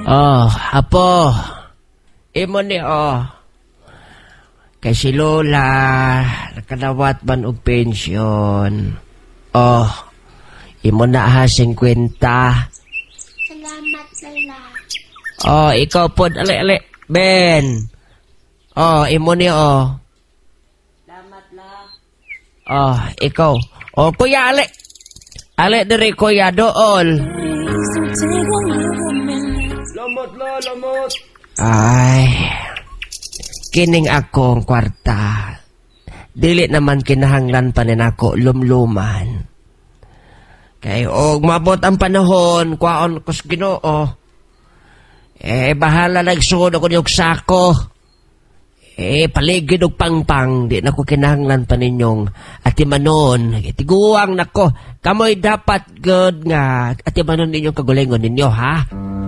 Oh, apo. Imo ni Kay si Lola, nakanawat man og pensyon. Oh, imo na ha 50. Salamat, Lola. Oh, ikaw po, ali. Ben. Oh, imo ni Salamat lang. Oh, ikaw. Oh, kuya, ali. Ali diri, kuya, dool. Lamot. Ay, kining akong kwarta. Dili naman kinahanglan pa nin ako lumluman. Kay og mabot ang panahon, kwaon ko sa Ginoo. Bahala nagsuod ako niyog sako. Paligid og pangpang, di na ko kinahanglan pa ninyong atimanon. Tiguang nako, kamoy dapat good nga atimanon ninyong kagulingon ninyo, ha?